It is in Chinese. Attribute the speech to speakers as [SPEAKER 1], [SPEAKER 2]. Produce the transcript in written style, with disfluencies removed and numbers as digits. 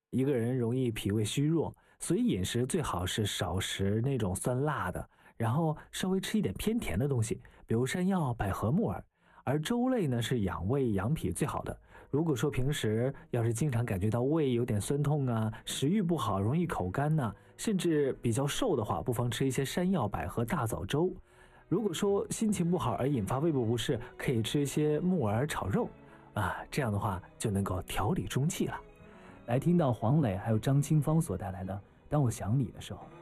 [SPEAKER 1] 一个人容易脾胃虚弱，所以饮食最好是少食那种酸辣的，然后稍微吃一点偏甜的东西，比如山药、百合、木耳。而粥类呢是养胃养脾最好的。如果说平时要是经常感觉到胃有点酸痛啊，食欲不好，容易口干呐、甚至比较瘦的话，不妨吃一些山药、百合、大枣粥。如果说心情不好而引发胃部不适，可以吃一些木耳炒肉啊，这样的话就能够调理中气了。
[SPEAKER 2] 来听到黄磊还有张清芳所带来的《当我想你的时候》。